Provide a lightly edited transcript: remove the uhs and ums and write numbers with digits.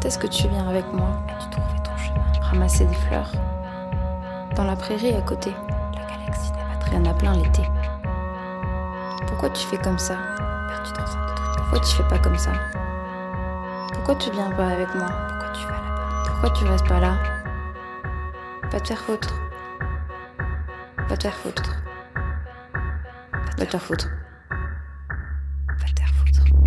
Quand est-ce que tu viens avec moi? As-tu trouvé ton chemin? Ramasser des fleurs. Dans la prairie à côté. La galaxie n'est pas très Il y en a plein l'été. Pourquoi tu fais comme ça? perdu dans un autre Pourquoi tu fais pas comme ça? Pourquoi tu viens pas avec moi? Pourquoi tu vas là-bas? Pourquoi tu restes pas là? Va te faire foutre. Va te faire foutre. Va te faire foutre.